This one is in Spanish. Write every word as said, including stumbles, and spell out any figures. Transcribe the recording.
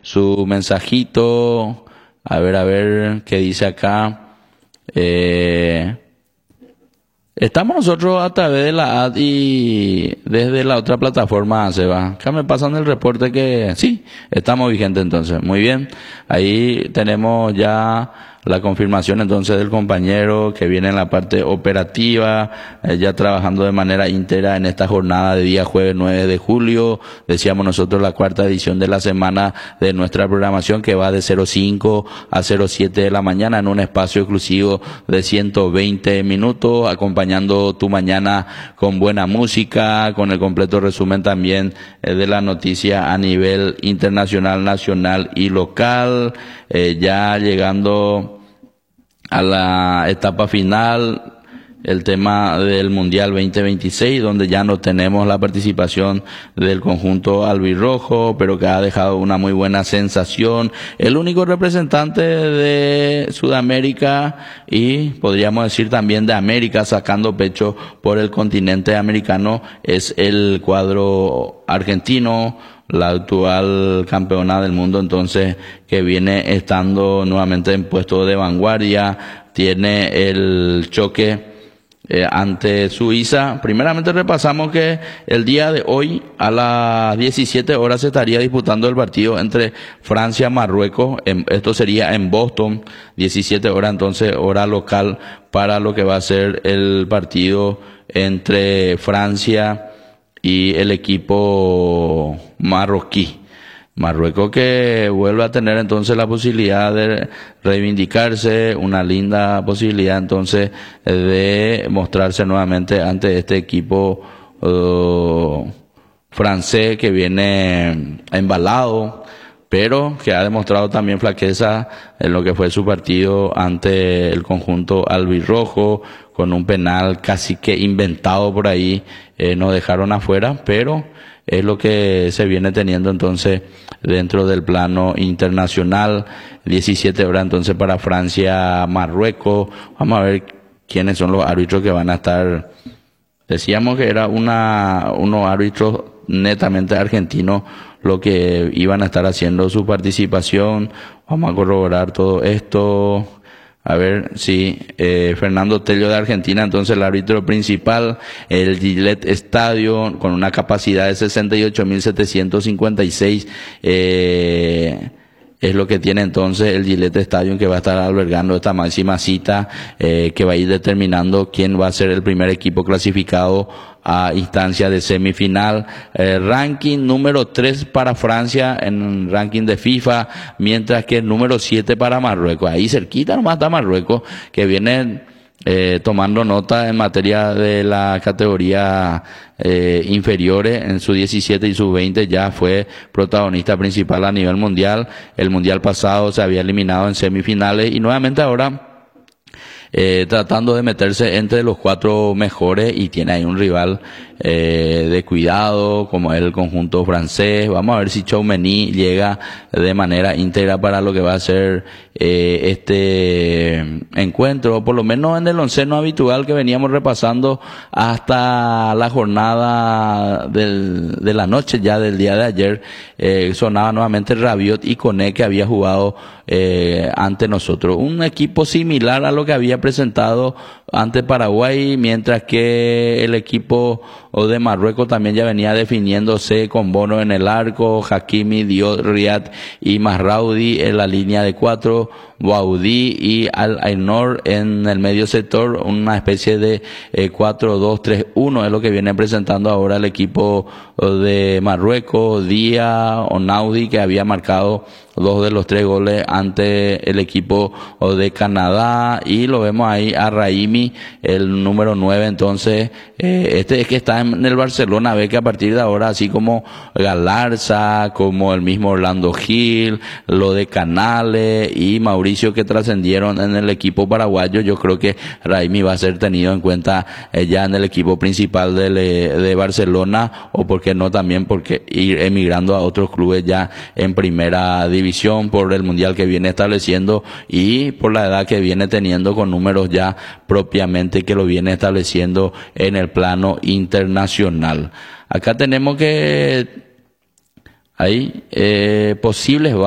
su mensajito. A ver, a ver qué dice acá. Eh, estamos nosotros a través de la ad y desde la otra plataforma, Seba. Acá me pasan el reporte que sí, estamos vigentes entonces. Muy bien. Ahí tenemos ya la confirmación entonces del compañero que viene en la parte operativa, eh, ya trabajando de manera íntegra en esta jornada de día jueves nueve de julio. Decíamos nosotros la cuarta edición de la semana de nuestra programación que va de cero cinco a cero siete de la mañana en un espacio exclusivo de ciento veinte minutos, acompañando tu mañana con buena música, con el completo resumen también eh, de la noticia a nivel internacional, nacional y local, eh, ya llegando a la etapa final, el tema del Mundial veinte veintiséis, donde ya no tenemos la participación del conjunto albirrojo, pero que ha dejado una muy buena sensación. El único representante de Sudamérica y podríamos decir también de América, sacando pecho por el continente americano, es el cuadro argentino, la actual campeona del mundo, entonces, que viene estando nuevamente en puesto de vanguardia. Tiene el choque eh, ante Suiza. Primeramente repasamos que el día de hoy a las diecisiete horas se estaría disputando el partido entre Francia y Marruecos. En, esto sería en Boston, diecisiete horas entonces, hora local, para lo que va a ser el partido entre Francia y el equipo marroquí. Marruecos que vuelve a tener entonces la posibilidad de reivindicarse, una linda posibilidad entonces de mostrarse nuevamente ante este equipo uh, francés que viene embalado, pero que ha demostrado también flaqueza en lo que fue su partido ante el conjunto albirrojo, con un penal casi que inventado por ahí, eh, nos dejaron afuera, pero es lo que se viene teniendo entonces dentro del plano internacional. diecisiete horas entonces para Francia, Marruecos. Vamos a ver quiénes son los árbitros que van a estar. Decíamos que era una unos árbitros netamente argentinos lo que iban a estar haciendo su participación. Vamos a corroborar todo esto. A ver, sí, eh, Fernando Tello de Argentina, entonces el árbitro principal, el Gillette Stadium, con una capacidad de sesenta y ocho mil setecientos cincuenta y seis, eh, es lo que tiene entonces el Gillette Stadium, que va a estar albergando esta máxima cita, eh, que va a ir determinando quién va a ser el primer equipo clasificado a instancia de semifinal. Eh, ranking número tres para Francia en ranking de FIFA, mientras que el número siete para Marruecos. Ahí cerquita nomás está Marruecos, que viene eh, tomando nota en materia de la categoría eh, inferiores. En su diecisiete y su veinte ya fue protagonista principal a nivel mundial. El mundial pasado se había eliminado en semifinales y nuevamente ahora Eh, tratando de meterse entre los cuatro mejores, y tiene ahí un rival eh, de cuidado como es el conjunto francés. Vamos a ver si Tchouaméni llega de manera íntegra para lo que va a ser eh, este encuentro, por lo menos en el onceno habitual que veníamos repasando hasta la jornada del, de la noche ya del día de ayer. Eh, sonaba nuevamente Rabiot y Koné, que había jugado eh, ante nosotros, un equipo similar a lo que había presentado ante Paraguay, mientras que el equipo de Marruecos también ya venía definiéndose con Bono en el arco, Hakimi, Diop, Riyad y Mazraoui en la línea de cuatro, Boudi y Al-Ainor en el medio sector, una especie de eh, cuatro dos tres uno es lo que viene presentando ahora el equipo de Marruecos. Díaz, Onaudi, que había marcado dos de los tres goles ante el equipo de Canadá, y lo vemos ahí a Raimi, el número nueve. Entonces eh, este es que está en el Barcelona, ve que a partir de ahora, así como Galarza, como el mismo Orlando Gil, lo de Canales y Mauricio, que trascendieron en el equipo paraguayo, yo creo que Raimi va a ser tenido en cuenta eh, ya en el equipo principal de, de Barcelona, o por qué no también porque ir emigrando a otros clubes ya en primera división, por el mundial que viene estableciendo y por la edad que viene teniendo, con números ya propiamente que lo viene estableciendo en el plano internacional. Acá tenemos que hay eh, posibles